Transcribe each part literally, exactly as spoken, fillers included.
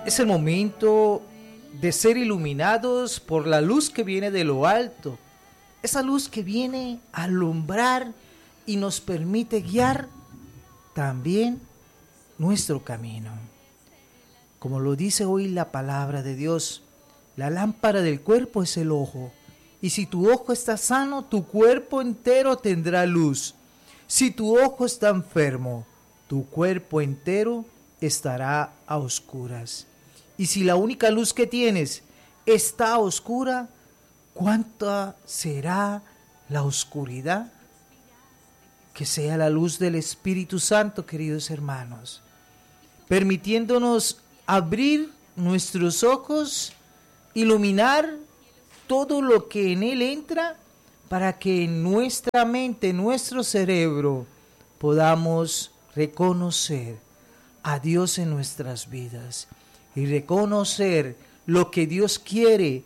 Es el momento de ser iluminados por la luz que viene de lo alto. Esa luz que viene a alumbrar y nos permite guiar también nuestro camino. Como lo dice hoy la palabra de Dios, la lámpara del cuerpo es el ojo. Y si tu ojo está sano, tu cuerpo entero tendrá luz. Si tu ojo está enfermo, tu cuerpo entero estará a oscuras. Y si la única luz que tienes está oscura, ¿cuánta será la oscuridad? Que sea la luz del Espíritu Santo, queridos hermanos, permitiéndonos abrir nuestros ojos, iluminar todo lo que en Él entra, para que en nuestra mente, en nuestro cerebro, podamos reconocer a Dios en nuestras vidas y reconocer lo que Dios quiere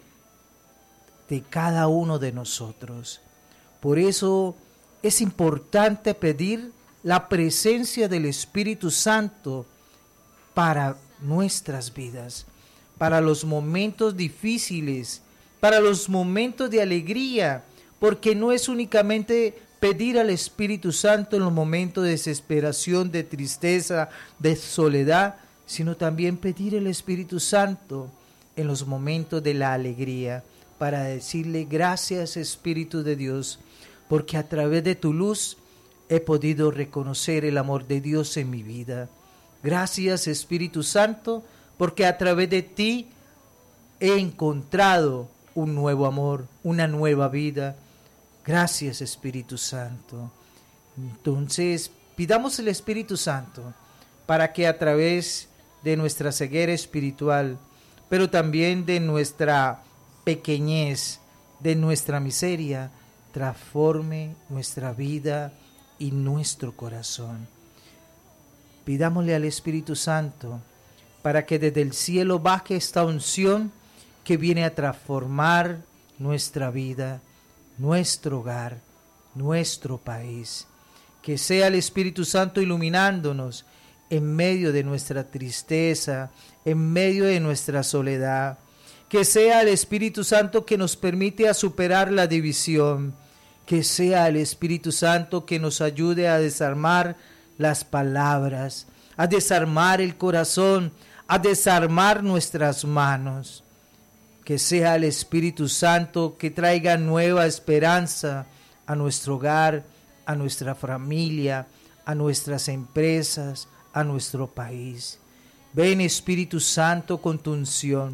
de cada uno de nosotros. Por eso es importante pedir la presencia del Espíritu Santo para nuestras vidas, para los momentos difíciles, para los momentos de alegría, porque no es únicamente pedir al Espíritu Santo en los momentos de desesperación, de tristeza, de soledad, sino también pedir el Espíritu Santo en los momentos de la alegría, para decirle gracias, Espíritu de Dios, porque a través de tu luz he podido reconocer el amor de Dios en mi vida. Gracias, Espíritu Santo, porque a través de ti he encontrado un nuevo amor, una nueva vida. Gracias, Espíritu Santo. Entonces, pidamos el Espíritu Santo para que a través de nuestra ceguera espiritual, pero también de nuestra pequeñez, de nuestra miseria, transforme nuestra vida y nuestro corazón. Pidámosle al Espíritu Santo para que desde el cielo baje esta unción que viene a transformar nuestra vida, nuestro hogar, nuestro país. Que sea el Espíritu Santo iluminándonos en medio de nuestra tristeza, en medio de nuestra soledad. Que sea el Espíritu Santo que nos permite a superar la división. Que sea el Espíritu Santo que nos ayude a desarmar las palabras, a desarmar el corazón, a desarmar nuestras manos. Que sea el Espíritu Santo que traiga nueva esperanza a nuestro hogar, a nuestra familia, a nuestras empresas, a nuestro país. Ven, Espíritu Santo, con tu unción.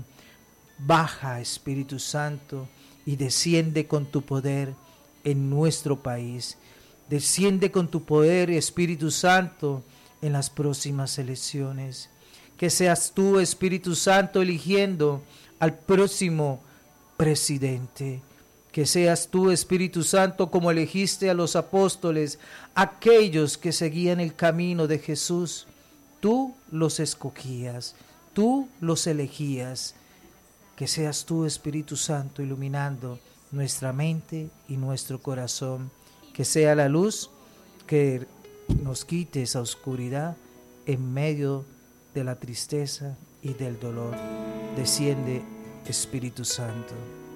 Baja, Espíritu Santo, y desciende con tu poder en nuestro país. Desciende con tu poder, Espíritu Santo, en las próximas elecciones. Que seas tú, Espíritu Santo, eligiendo al próximo presidente. Que seas tú, Espíritu Santo, como elegiste a los apóstoles, aquellos que seguían el camino de Jesús. Tú los escogías, tú los elegías. Que seas tú, Espíritu Santo, iluminando nuestra mente y nuestro corazón. Que sea la luz que nos quite esa oscuridad en medio de la tristeza y del dolor. Desciende, Espíritu Santo.